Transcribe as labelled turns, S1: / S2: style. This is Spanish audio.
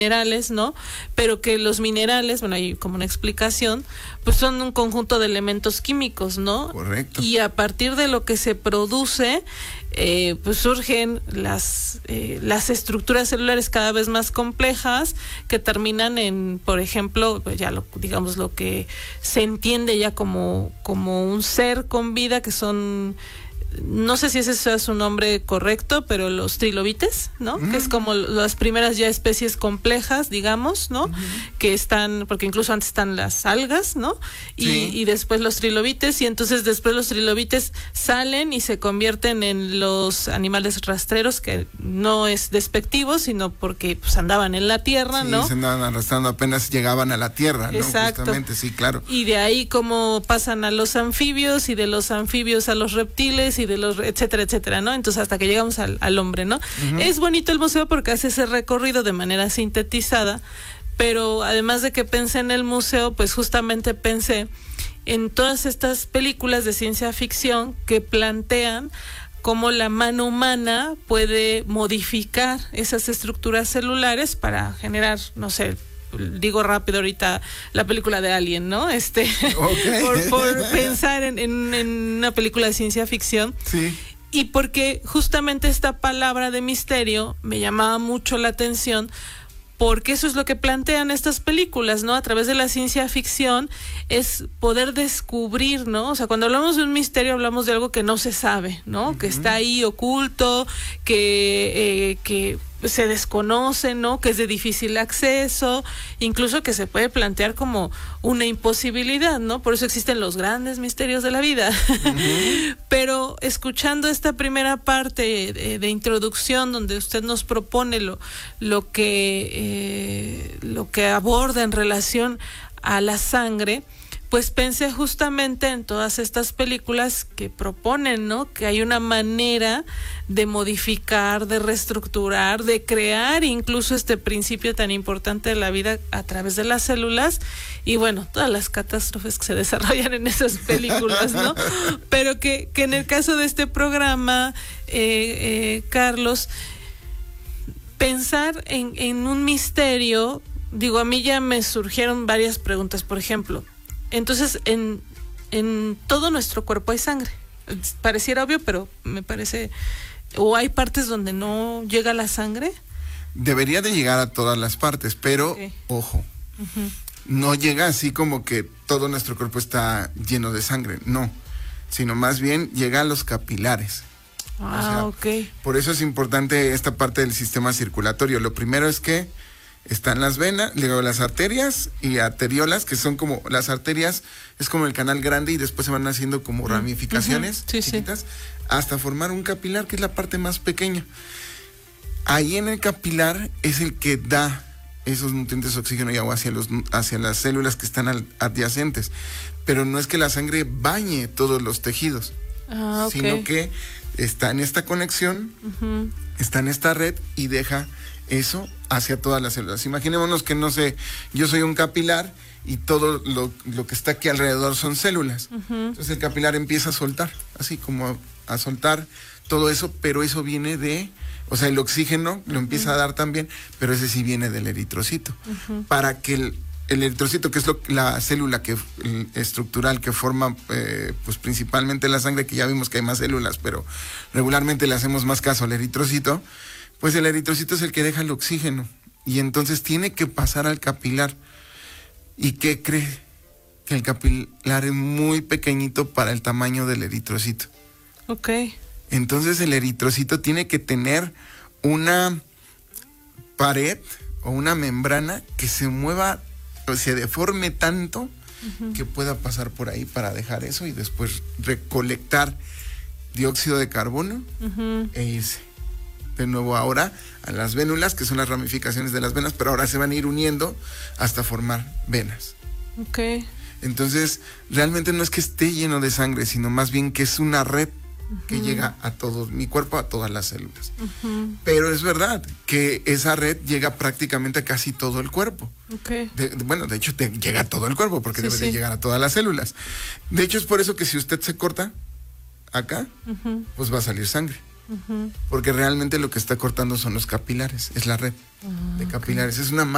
S1: minerales, ¿no? Pero que los minerales, bueno, hay como una explicación, pues son un conjunto de elementos químicos, ¿no?
S2: Correcto.
S1: Y a partir de lo que se produce, pues surgen las estructuras celulares cada vez más complejas que terminan en, por ejemplo, pues ya digamos lo que se entiende ya como un ser con vida, que son, no sé si ese sea su nombre correcto, pero los trilobites, ¿no? Que es como las primeras ya especies complejas, digamos, ¿no? Que están, porque incluso antes están las algas, ¿no? Y después los trilobites, y entonces después los trilobites salen y se convierten en los animales rastreros, que no es despectivo, sino porque pues andaban en la tierra, ¿no?
S2: Se andaban arrastrando, apenas llegaban a la tierra, ¿no?
S1: Exacto.
S2: Justamente, sí, claro.
S1: Y de ahí como pasan a los anfibios, y de los anfibios a los reptiles, y de los etcétera, etcétera, ¿no? Entonces hasta que llegamos al hombre, ¿no? Es bonito el museo porque hace ese recorrido de manera sintetizada, pero además de que pensé en el museo, pues justamente pensé en todas estas películas de ciencia ficción que plantean cómo la mano humana puede modificar esas estructuras celulares para generar, no sé, digo rápido ahorita, la película de Alien, ¿no? Por pensar en una película de ciencia ficción.
S2: Sí.
S1: Y porque justamente esta palabra de misterio me llamaba mucho la atención, porque eso es lo que plantean estas películas, ¿no? A través de la ciencia ficción es poder descubrir, ¿no? O sea, cuando hablamos de un misterio hablamos de algo que no se sabe, ¿no? Que está ahí oculto, que se desconoce, ¿no? Que es de difícil acceso, incluso que se puede plantear como una imposibilidad, ¿no? Por eso existen los grandes misterios de la vida. Pero escuchando esta primera parte de introducción, donde usted nos propone lo que aborda en relación a la sangre, pues pensé justamente en todas estas películas que proponen, ¿no? Que hay una manera de modificar, de reestructurar, de crear incluso este principio tan importante de la vida a través de las células, y bueno, todas las catástrofes que se desarrollan en esas películas, ¿no? Pero que en el caso de este programa, Carlos, pensar en un misterio, digo, a mí ya me surgieron varias preguntas. Por ejemplo, entonces, en todo nuestro cuerpo hay sangre. Pareciera obvio, pero me parece... ¿O hay partes donde no llega la sangre?
S2: Debería de llegar a todas las partes, pero, ojo, no llega así como que todo nuestro cuerpo está lleno de sangre, no. Sino más bien llega a los capilares. Por eso es importante esta parte del sistema circulatorio. Lo primero es que están las venas, luego las arterias y arteriolas, que son como, las arterias es como el canal grande y después se van haciendo como ramificaciones chiquitas, hasta formar un capilar, que es la parte más pequeña. Ahí en el capilar es el que da esos nutrientes, oxígeno y agua hacia las células que están adyacentes. Pero no es que la sangre bañe todos los tejidos, sino que está en esta conexión, está en esta red y deja eso hacia todas las células. Imaginémonos que, no sé, yo soy un capilar y todo lo que está aquí alrededor son células. Entonces el capilar empieza a soltar, así como a soltar todo eso, pero eso viene o sea, el oxígeno lo empieza a dar también, pero ese sí viene del eritrocito. Para que el eritrocito, que es la célula estructural que forma pues principalmente la sangre, que ya vimos que hay más células, pero regularmente le hacemos más caso al eritrocito, pues el eritrocito es el que deja el oxígeno y entonces tiene que pasar al capilar. ¿Y qué cree? Que el capilar es muy pequeñito para el tamaño del eritrocito. Entonces el eritrocito tiene que tener una pared o una membrana que se mueva o se deforme tanto que pueda pasar por ahí para dejar eso y después recolectar dióxido de carbono e irse de nuevo ahora a las vénulas, que son las ramificaciones de las venas, pero ahora se van a ir uniendo hasta formar venas. Entonces, realmente no es que esté lleno de sangre, sino más bien que es una red que llega a todo mi cuerpo, a todas las células. Pero es verdad que esa red llega prácticamente a casi todo el cuerpo. De hecho, llega a todo el cuerpo, porque debe de llegar a todas las células. De hecho, es por eso que si usted se corta acá, pues va a salir sangre. Porque realmente lo que está cortando son los capilares, es la red de capilares. Es una